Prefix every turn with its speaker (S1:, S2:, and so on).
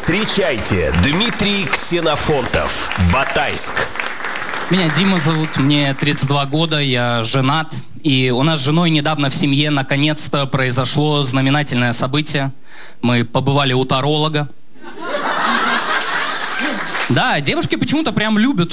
S1: Встречайте, Дмитрий Ксенофонтов, Батайск.
S2: Меня Дима зовут, мне 32 года, я женат. И у нас с женой недавно в семье наконец-то произошло знаменательное событие. Мы побывали у таролога. Да, девушки почему-то прям любят